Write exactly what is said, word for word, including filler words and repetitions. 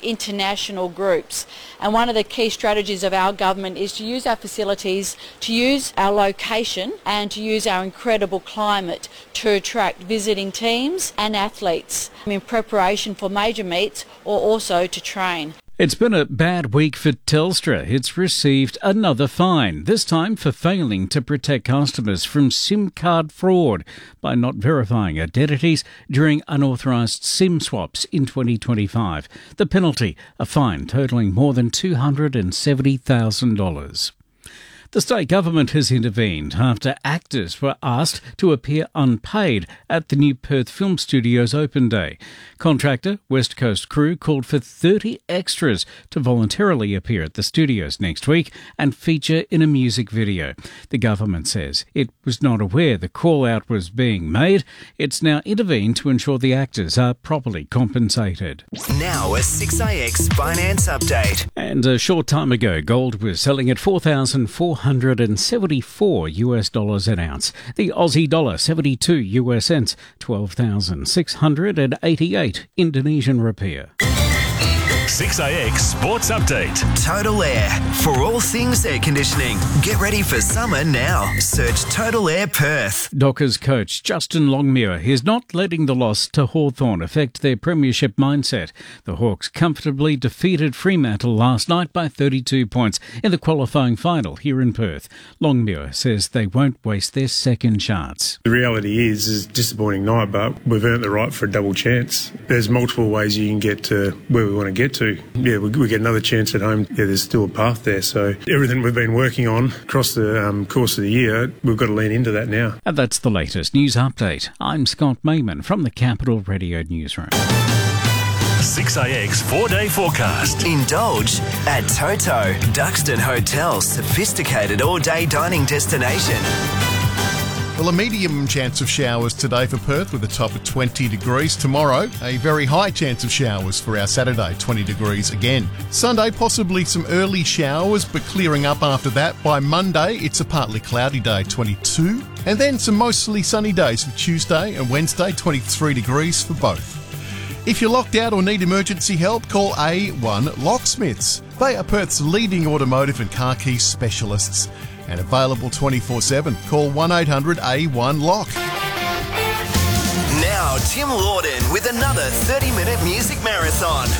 international groups. And one of the key strategies of our government is to use our facilities, to use our location and to use our incredible climate to attract visiting teams and athletes in preparation for major meets or also to train. It's been a bad week for Telstra. It's received another fine, this time for failing to protect customers from SIM card fraud by not verifying identities during unauthorised SIM swaps in twenty twenty-five. The penalty, a fine totalling more than two hundred seventy thousand dollars. The state government has intervened after actors were asked to appear unpaid at the new Perth Film Studios open day. Contractor West Coast Crew called for thirty extras to voluntarily appear at the studios next week and feature in a music video. The government says it was not aware the call-out was being made. It's now intervened to ensure the actors are properly compensated. Now a six A X finance update. And a short time ago, gold was selling at four thousand four hundred seventy-four US dollars an ounce. The Aussie dollar seventy-two US cents, twelve thousand six hundred eighty-eight Indonesian rupiah. six A X Sports Update. Total Air. For all things air conditioning. Get ready for summer now. Search Total Air Perth. Dockers coach Justin Longmuir is not letting the loss to Hawthorn affect their premiership mindset. The Hawks comfortably defeated Fremantle last night by thirty-two points in the qualifying final here in Perth. Longmuir says they won't waste their second chance. The reality is, it's a disappointing night, but we've earned the right for a double chance. There's multiple ways you can get to where we want to get to. Yeah, we, we get another chance at home. Yeah, there's still a path there. So everything we've been working on across the um, course of the year, we've got to lean into that now. And that's the latest news update. I'm Scott Mayman from the Capital Radio Newsroom. six A X four-day forecast. Indulge at Toto, Duxton Hotel, sophisticated all-day dining destination. Well, a medium chance of showers today for Perth with a top of twenty degrees. Tomorrow, a very high chance of showers for our Saturday, twenty degrees again. Sunday, possibly some early showers, but clearing up after that. By Monday, it's a partly cloudy day, twenty-two. And then some mostly sunny days for Tuesday and Wednesday, twenty-three degrees for both. If you're locked out or need emergency help, call A one Locksmiths. They are Perth's leading automotive and car key specialists. And available twenty-four seven. Call one eight hundred A one lock. Now Tim Lawden with another thirty minute music marathon.